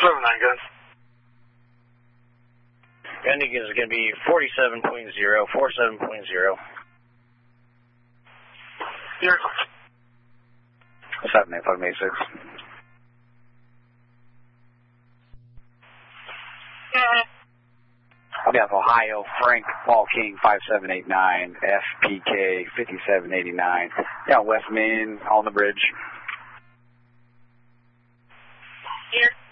479 guns. Ending is going to be 47.0, 47.0. Here. 78586. On behalf of Ohio, Frank Paul King 5789, FPK 5789. Down West Main, on the bridge. Here.